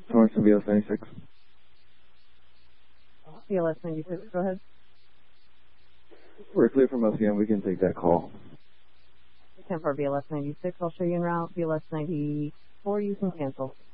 Torrance and BLS 96. BLS 96, go ahead. We're clear from LCM. We can take that call. 10 for BLS 96. I'll show you en route. BLS 94, you can cancel.